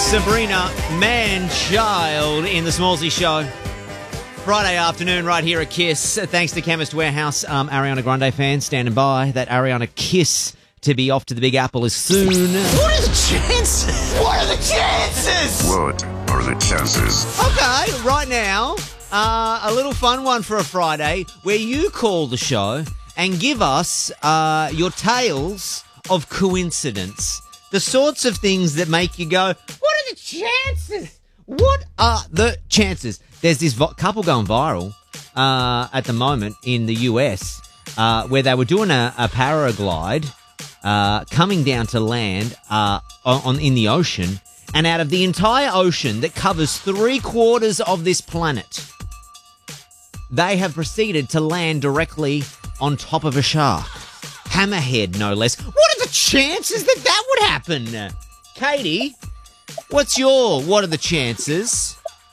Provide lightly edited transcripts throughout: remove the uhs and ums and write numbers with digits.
Sabrina Man-Child in the Smallsy Show. Friday afternoon right here at KISS. Thanks to Chemist Warehouse. Ariana Grande fans standing by. That Ariana Kiss to be off to the Big Apple as soon. What are the chances? What are the chances? What are the chances? Okay, right now, a little fun one for a Friday where you call the show and give us your tales of coincidence. The sorts of things that make you go, what are the chances? What are the chances? There's this couple going viral at the moment in the US where they were doing a paraglide coming down to land in the ocean, and out of the entire ocean that covers 3/4 of this planet, they have proceeded to land directly on top of a shark. Hammerhead, no less. What are the chances that that would happen? Katie, what are the chances?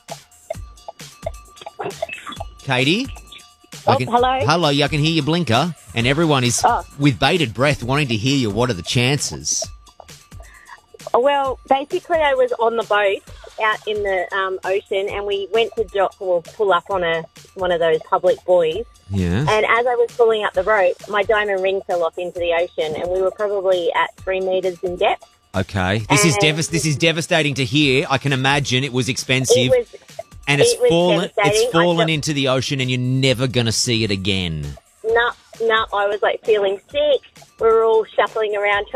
Katie? Hello? Hello, I can hear your blinker, and everyone is with bated breath wanting to hear you. What are the chances? Well, basically I was on the boat out in the ocean, and we went to pull up on one of those public buoys. Yeah. And as I was pulling up the rope, my diamond ring fell off into the ocean, and we were probably at 3 metres in depth. Okay. This is devastating to hear. I can imagine it was expensive. It's fallen into the ocean, and you're never going to see it again. No, I was like feeling sick. We were all shuffling around